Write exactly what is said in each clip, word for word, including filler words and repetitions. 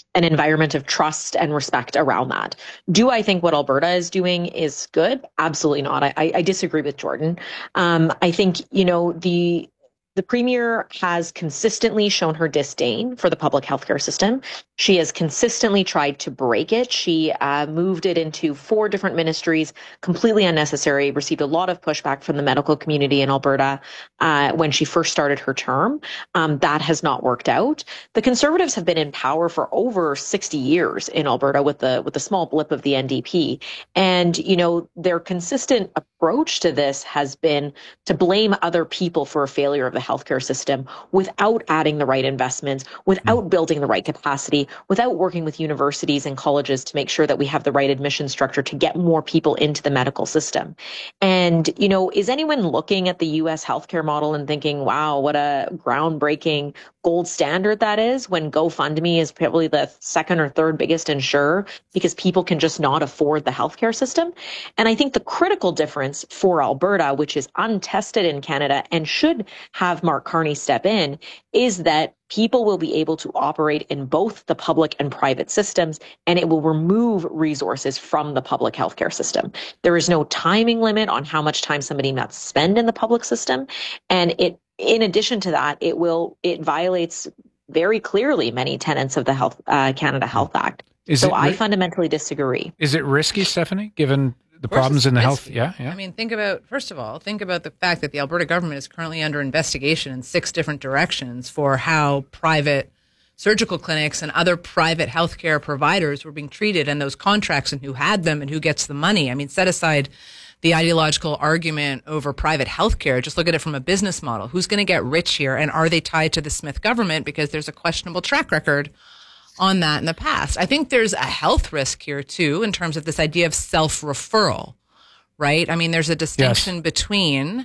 an environment of trust and respect around that. Do I think what Alberta is doing is good? Absolutely not. I, I disagree with Jordan. Um, I think, you know, the the Premier has consistently shown her disdain for the public healthcare system. She has consistently tried to break it. She uh, moved it into four different ministries, completely unnecessary, received a lot of pushback from the medical community in Alberta uh, when she first started her term. Um, that has not worked out. The Conservatives have been in power for over sixty years in Alberta with the with the small blip of the N D P. And, you know, their consistent approach to this has been to blame other people for a failure of the healthcare system without adding the right investments, without mm. building the right capacity, without working with universities and colleges to make sure that we have the right admission structure to get more people into the medical system. And, you know, is anyone looking at the U S healthcare model and thinking, wow, what a groundbreaking gold standard that is, when GoFundMe is probably the second or third biggest insurer because people can just not afford the healthcare system? And I think the critical difference for Alberta, which is untested in Canada and should have Mark Carney step in, is that people will be able to operate in both the public and private systems, and it will remove resources from the public healthcare system. There is no timing limit on how much time somebody must spend in the public system. And it, in addition to that, it will, it violates very clearly many tenets of the Health uh, Canada Health Act. Is so I fundamentally disagree. Is it risky, Stephanie, given the problems in the risky. health? Yeah, yeah. I mean, think about, first of all, think about the fact that the Alberta government is currently under investigation in six different directions for how private surgical clinics and other private healthcare providers were being treated, and those contracts, and who had them and who gets the money. I mean, set aside the ideological argument over private healthcare. Just look at it from a business model. Who's going to get rich here? And are they tied to the Smith government? Because there's a questionable track record on that in the past. I think there's a health risk here too, in terms of this idea of self-referral, right? I mean, there's a distinction yes. between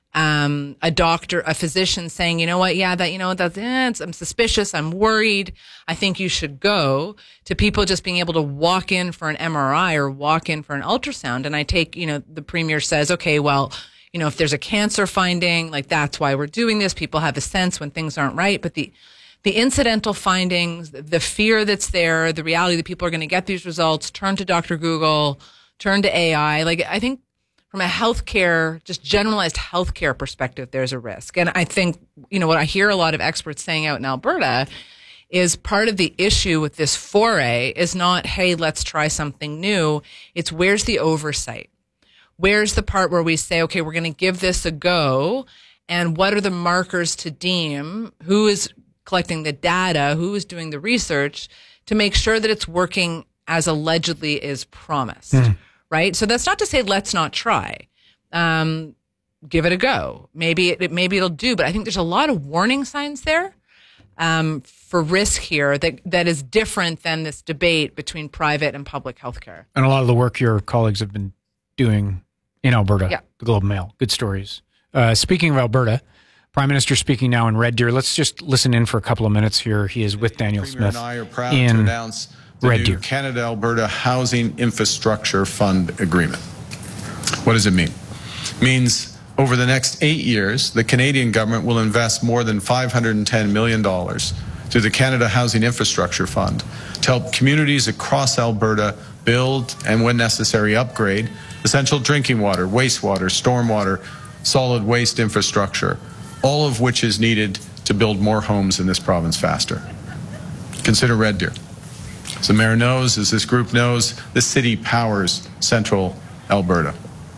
um, a doctor, a physician saying, you know what, yeah, that, you know, that's, eh, it's, I'm suspicious, I'm worried, I think you should go, to people just being able to walk in for an M R I or walk in for an ultrasound. And I take, you know, the Premier says, okay, well, you know, if there's a cancer finding, like, that's why we're doing this. People have a sense when things aren't right. But the The incidental findings, the fear that's there, the reality that people are going to get these results, turn to Doctor Google, turn to A I. Like, I think from a healthcare, just generalized healthcare perspective, there's a risk. And I think, you know, what I hear a lot of experts saying out in Alberta is part of the issue with this foray is not, hey, let's try something new. It's where's the oversight? Where's the part where we say, okay, we're going to give this a go, and what are the markers to deem who is collecting the data, who is doing the research to make sure that it's working as allegedly is promised, mm. right? So that's not to say let's not try. Um, give it a go. Maybe it, maybe it'll do, but I think there's a lot of warning signs there um, for risk here that that is different than this debate between private and public healthcare. And a lot of the work your colleagues have been doing in Alberta, yeah. the Globe and Mail, good stories. Uh, speaking of Alberta, Prime Minister speaking now in Red Deer. Let's just listen in for a couple of minutes here. He is with Daniel Premier Smith and I are proud in to announce the Red new Deer. Canada-Alberta Housing Infrastructure Fund Agreement. What does it mean? It means over the next eight years, the Canadian government will invest more than five hundred ten million dollars through the Canada Housing Infrastructure Fund to help communities across Alberta build and, when necessary, upgrade essential drinking water, wastewater, stormwater, solid waste infrastructure, all of which is needed to build more homes in this province faster. Consider Red Deer. As the mayor knows, as this group knows, this city powers central Alberta.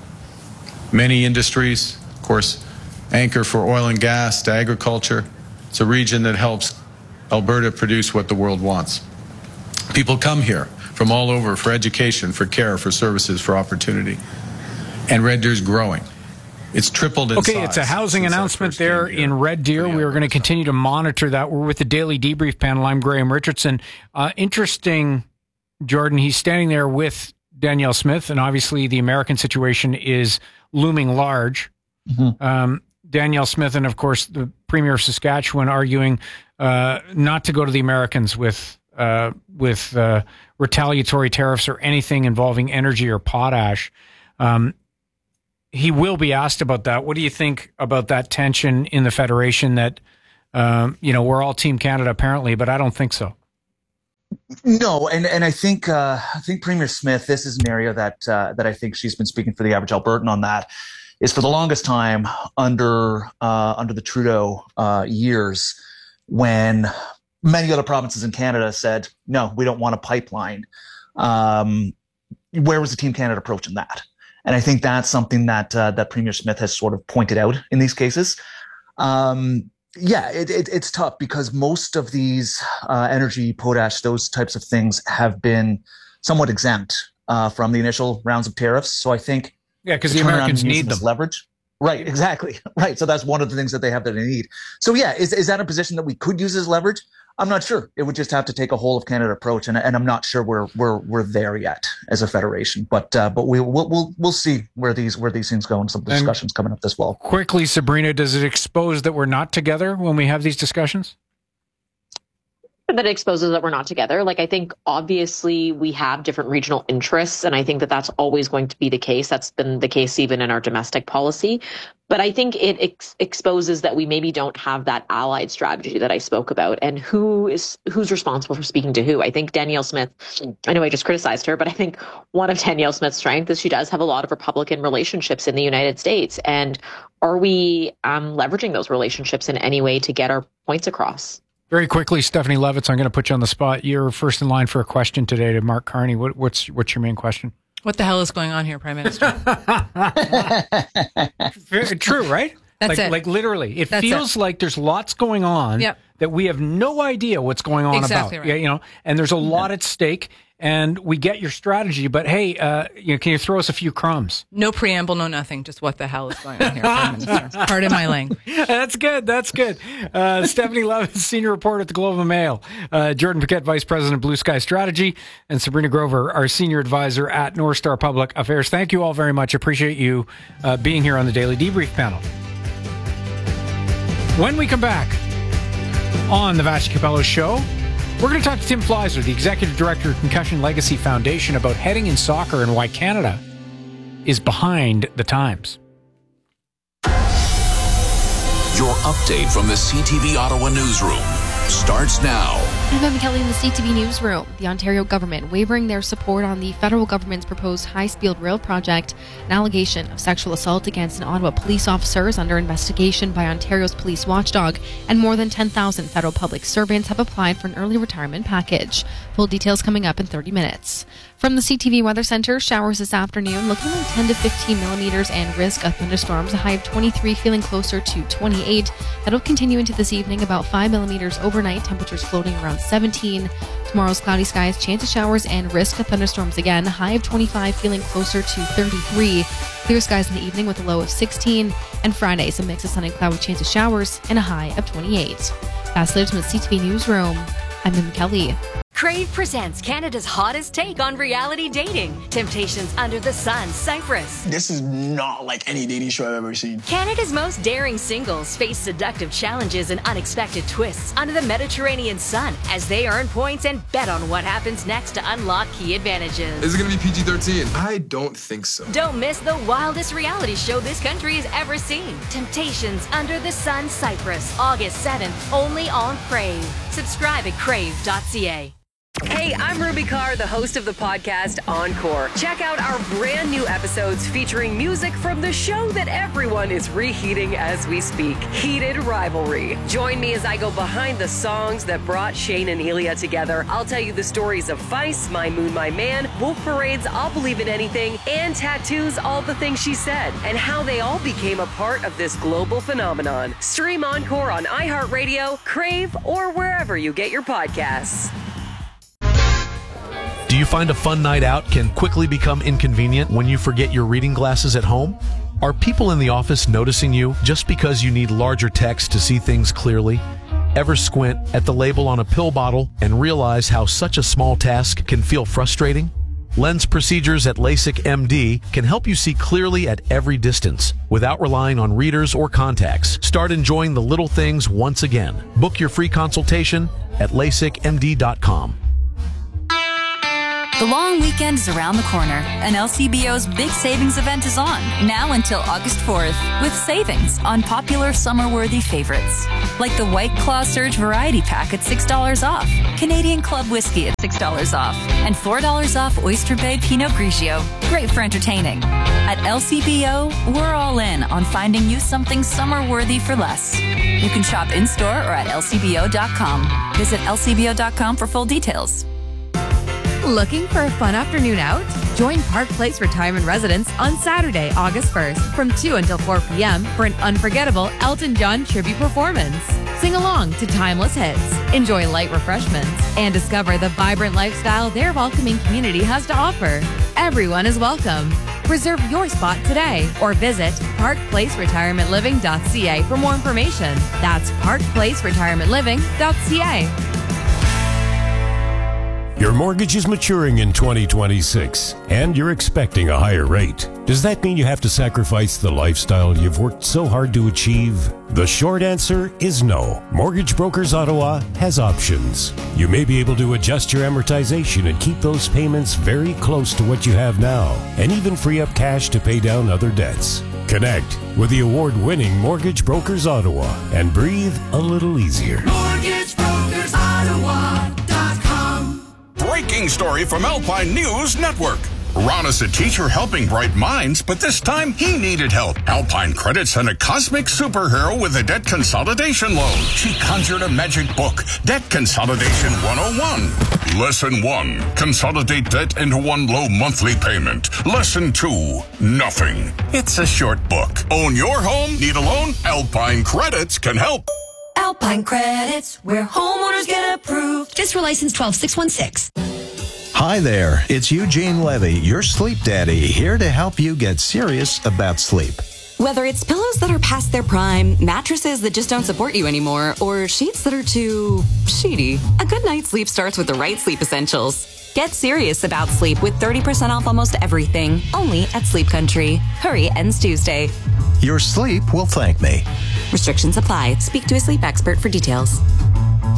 Many industries, of course, anchor for oil and gas to agriculture. It's a region that helps Alberta produce what the world wants. People come here from all over for education, for care, for services, for opportunity. And Red Deer's growing. It's tripled in okay, size. Okay, it's a housing announcement there in Red Deer. We are going to continue to monitor that. We're with the Daily Debrief panel. I'm Graham Richardson. Uh, interesting, Jordan, he's standing there with Danielle Smith, and obviously the American situation is looming large. Mm-hmm. Um, Danielle Smith and, of course, the Premier of Saskatchewan arguing uh, not to go to the Americans with, uh, with uh, retaliatory tariffs or anything involving energy or potash. Um He will be asked about that. What do you think about that tension in the Federation that, um, you know, we're all Team Canada apparently, but I don't think so. No, and and I think uh, I think Premier Smith, this is an area that uh, that I think she's been speaking for the average Albertan on. That is, for the longest time under uh, under the Trudeau uh, years, when many other provinces in Canada said, no, we don't want a pipeline. Um, where was the Team Canada approach in that? And I think that's something that uh, that Premier Smith has sort of pointed out in these cases. Um, yeah, it, it, it's tough because most of these uh, energy, potash, those types of things have been somewhat exempt uh, from the initial rounds of tariffs. So I think yeah, because the Americans need them. Leverage. Right, exactly. Right. So that's one of the things that they have that they need. So yeah, is is that a position that we could use as leverage? I'm not sure. It would just have to take a whole of Canada approach, and and I'm not sure we're we're we're there yet as a federation. But uh, but we we'll, we'll we'll see where these where these things go, and some discussions and coming up this fall. Quickly, Sabrina, does it expose that we're not together when we have these discussions? That exposes that we're not together. Like, I think obviously we have different regional interests, and I think that that's always going to be the case. That's been the case even in our domestic policy. But I think it ex- exposes that we maybe don't have that allied strategy that I spoke about, and who is who's responsible for speaking to who. I think Danielle Smith, I know I just criticized her, but I think one of Danielle Smith's strengths is she does have a lot of Republican relationships in the United States. And are we um, leveraging those relationships in any way to get our points across? Very quickly, Stephanie Levitz, I'm going to put you on the spot. You're first in line for a question today to Mark Carney. What, what's what's your main question? What the hell is going on here, Prime Minister? True, right? That's like, it. Like literally, it That's feels it. like there's lots going on yep. that we have no idea what's going on exactly about. Right. Yeah, you know, and there's a lot at stake. And we get your strategy, but hey, uh, you know, can you throw us a few crumbs? No preamble, no nothing. Just what the hell is going on here, Prime Minister? Pardon my language. That's good. That's good. Uh, Stephanie Levitz, senior reporter at the Globe and Mail. Uh, Jordan Paquette, vice president, Blue Sky Strategy, and Sabrina Grover, our senior advisor at North Star Public Affairs. Thank you all very much. Appreciate you uh, being here on the Daily Debrief panel. When we come back on the Vassy Capello Show, we're going to talk to Tim Fleiser, the executive director of Concussion Legacy Foundation, about heading in soccer and why Canada is behind the times. Your update from the C T V Ottawa newsroom starts now. I'm Emma Kelly in the C T V newsroom. The Ontario government wavering their support on the federal government's proposed high-speed rail project. An allegation of sexual assault against an Ottawa police officer is under investigation by Ontario's police watchdog, and more than ten thousand federal public servants have applied for an early retirement package. Full details coming up in thirty minutes. From the C T V Weather Center, showers this afternoon, looking like ten to fifteen millimeters, and risk of thunderstorms, a high of twenty-three, feeling closer to twenty-eight. That'll continue into this evening, about five millimeters overnight, temperatures floating around seventeen. Tomorrow's cloudy skies, chance of showers and risk of thunderstorms again, high of twenty-five, feeling closer to thirty-three. Clear skies in the evening with a low of sixteen. And Fridays, a mix of sun and cloud with chance of showers and a high of twenty-eight. That's Liz from the C T V Newsroom. I'm Emma Kelly. Crave presents Canada's hottest take on reality dating. Temptations Under the Sun, Cyprus. This is not like any dating show I've ever seen. Canada's most daring singles face seductive challenges and unexpected twists under the Mediterranean sun as they earn points and bet on what happens next to unlock key advantages. Is it going to be P G thirteen? I don't think so. Don't miss the wildest reality show this country has ever seen. Temptations Under the Sun, Cyprus. August seventh, only on Crave. Subscribe at crave dot c a. Hey, I'm Ruby Carr, the host of the podcast Encore. Check out our brand new episodes featuring music from the show that everyone is reheating as we speak, Heated Rivalry. Join me as I go behind the songs that brought Shane and Elia together. I'll tell you the stories of Feist, My Moon, My Man, Wolf Parade's I'll Believe in Anything, and Tattoo's All the Things She Said, and how they all became a part of this global phenomenon. Stream Encore on iHeartRadio, Crave, or wherever you get your podcasts. Do you find a fun night out can quickly become inconvenient when you forget your reading glasses at home? Are people in the office noticing you just because you need larger text to see things clearly? Ever squint at the label on a pill bottle and realize how such a small task can feel frustrating? Lens procedures at LASIK M D can help you see clearly at every distance without relying on readers or contacts. Start enjoying the little things once again. Book your free consultation at lasik m d dot com. The long weekend is around the corner, and L C B O's big savings event is on, now until August fourth, with savings on popular summer-worthy favorites, like the White Claw Surge Variety Pack at six dollars off, Canadian Club Whiskey at six dollars off, and four dollars off Oyster Bay Pinot Grigio. Great for entertaining. At L C B O, we're all in on finding you something summer-worthy for less. You can shop in-store or at L C B O dot com. Visit L C B O dot com for full details. Looking for a fun afternoon out? Join Park Place Retirement Residence on Saturday, August first from two until four p.m. for an unforgettable Elton John tribute performance. Sing along to timeless hits, enjoy light refreshments, and discover the vibrant lifestyle their welcoming community has to offer. Everyone is welcome. Reserve your spot today or visit park place retirement living dot c a for more information. That's park place retirement living dot c a. Your mortgage is maturing in twenty twenty-six, and you're expecting a higher rate. Does that mean you have to sacrifice the lifestyle you've worked so hard to achieve? The short answer is no. Mortgage Brokers Ottawa has options. You may be able to adjust your amortization and keep those payments very close to what you have now, and even free up cash to pay down other debts. Connect with the award-winning Mortgage Brokers Ottawa and breathe a little easier. Mortgage Brokers Ottawa dot com. Breaking story from Alpine News Network. Ron is a teacher helping bright minds, but this time he needed help. Alpine Credit sent a cosmic superhero with a debt consolidation loan. She conjured a magic book, Debt Consolidation one oh one. Lesson one, consolidate debt into one low monthly payment. Lesson two, nothing. It's a short book. Own your home? Need a loan? Alpine Credits can help. Alpine Credits, where homeowners get approved. Just for license twelve six one six. Hi there, it's Eugene Levy, your sleep daddy, here to help you get serious about sleep. Whether it's pillows that are past their prime, mattresses that just don't support you anymore, or sheets that are too sheety, a good night's sleep starts with the right sleep essentials. Get serious about sleep with thirty percent off almost everything, only at Sleep Country. Hurry, ends Tuesday. Your sleep will thank me. Restrictions apply. Speak to a sleep expert for details.